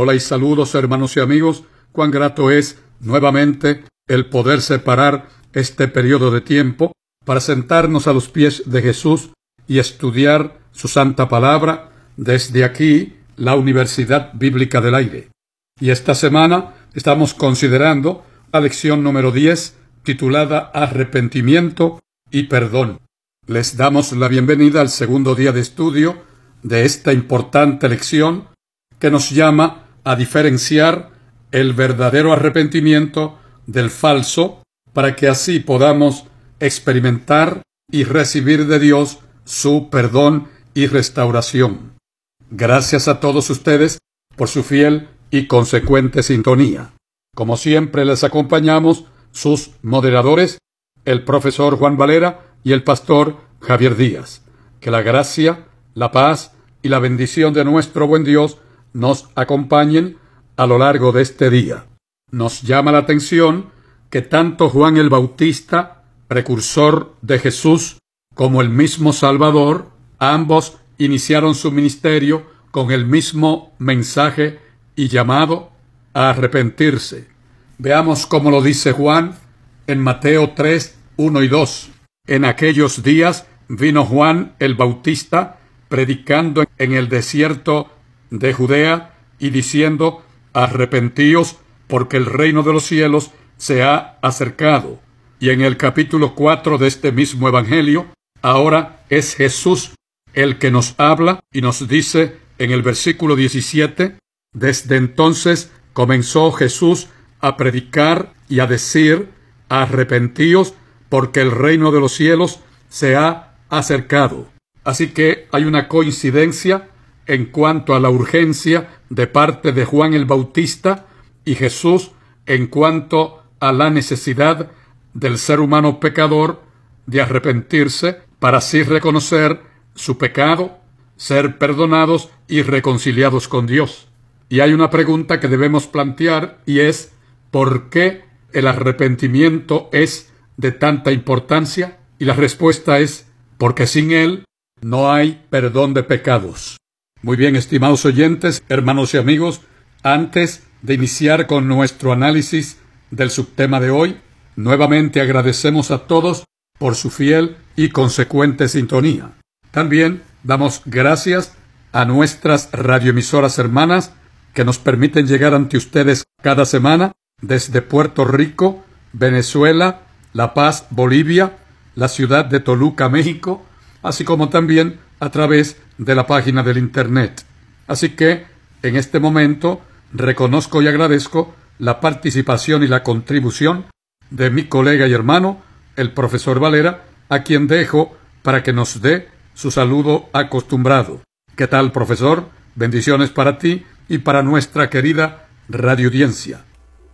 Hola y saludos, hermanos y amigos. Cuán grato es nuevamente el poder separar este periodo de tiempo para sentarnos a los pies de Jesús y estudiar su santa palabra desde aquí, la Universidad Bíblica del Aire. Y esta semana estamos considerando la lección número 10, titulada Arrepentimiento y Perdón. Les damos la bienvenida al segundo día de estudio de esta importante lección que nos llama a diferenciar el verdadero arrepentimiento del falso, para que así podamos experimentar y recibir de Dios su perdón y restauración. Gracias a todos ustedes por su fiel y consecuente sintonía. Como siempre, les acompañamos sus moderadores, el profesor Juan Valera y el pastor Javier Díaz. Que la gracia, la paz y la bendición de nuestro buen Dios nos acompañen a lo largo de este día. Nos llama la atención que tanto Juan el Bautista, precursor de Jesús, como el mismo Salvador, ambos iniciaron su ministerio con el mismo mensaje y llamado a arrepentirse. Veamos cómo lo dice Juan en Mateo 3, 1 y 2. En aquellos días vino Juan el Bautista predicando en el desierto de Judea y diciendo: arrepentíos, porque el reino de los cielos se ha acercado. Y en el capítulo 4 de este mismo evangelio, ahora es Jesús el que nos habla y nos dice en el versículo 17: desde entonces comenzó Jesús a predicar y a decir: arrepentíos, porque el reino de los cielos se ha acercado. Así que hay una coincidencia en cuanto a la urgencia de parte de Juan el Bautista y Jesús en cuanto a la necesidad del ser humano pecador de arrepentirse para así reconocer su pecado, ser perdonados y reconciliados con Dios. Y hay una pregunta que debemos plantear, y es: ¿por qué el arrepentimiento es de tanta importancia? Y la respuesta es: porque sin él no hay perdón de pecados. Muy bien, estimados oyentes, hermanos y amigos, antes de iniciar con nuestro análisis del subtema de hoy, nuevamente agradecemos a todos por su fiel y consecuente sintonía. También damos gracias a nuestras radioemisoras hermanas que nos permiten llegar ante ustedes cada semana desde Puerto Rico, Venezuela, La Paz, Bolivia, la ciudad de Toluca, México, así como también a través de la página del Internet. Así que, en este momento, reconozco y agradezco la participación y la contribución de mi colega y hermano, el profesor Valera, a quien dejo para que nos dé su saludo acostumbrado. ¿Qué tal, profesor? Bendiciones para ti y para nuestra querida radioaudiencia.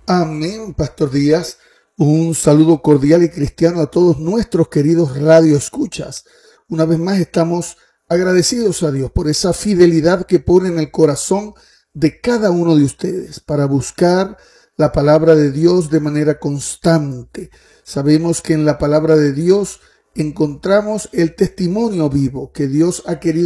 Amén, Pastor Díaz. Un saludo cordial y cristiano a todos nuestros queridos radioescuchas. Una vez más estamos agradecidos a Dios por esa fidelidad que pone en el corazón de cada uno de ustedes para buscar la palabra de Dios de manera constante. Sabemos que en la palabra de Dios encontramos el testimonio vivo que Dios ha querido